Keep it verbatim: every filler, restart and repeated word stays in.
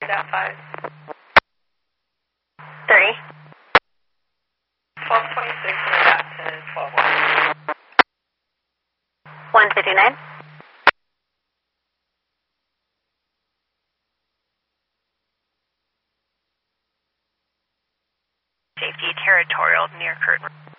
That five. Three. twelve twenty-six and that ten and twelve one. One fifty-nine. Safety territorial near curtain.